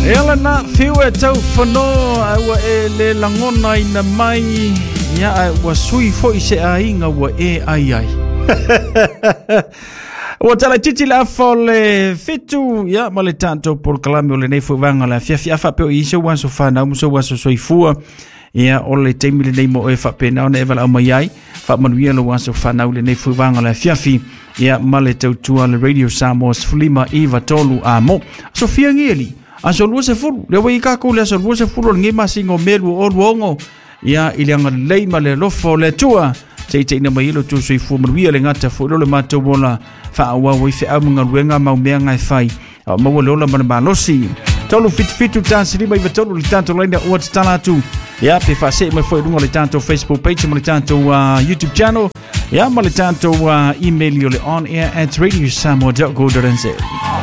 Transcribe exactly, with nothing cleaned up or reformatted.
Ela na fiu e tau whanau awa e le langona i na mai ia a wa sui fo i se a inga wa e ai ai. Wa tala titi la fole fitu ia ma le tanto por kalame o le nei fuwanga la fia fia fa peo i se wan so whanau muso wa so soifua ia o le teimi le nei mo e fa pena o ne evala o mai ai fa manuia lo wan so whanau le nei fuwanga la fia fi ia ma le tautua le radio Samoa's Fulima Iva Tolu a mo so fia ngieli aso lua se fulu le wai ka ko le aso lua se fulu ngi masingo melu o luongo ia ilianga leima le lofo le tua te te na mai lo tu sui fu manuia le ngata fu lo mato bola fa wa wi fe amunga luenga mau mea ngai fai ma wo lola mana balosi tolu fit fitu tansi lima Iva Tolu le tanto lenda o tala tu ia pe fa se mai foi lungo le tanto Facebook page mo le tanto uh, YouTube channel ia mo le tanto uh, email yo le on air at radio samoa dot co dot n z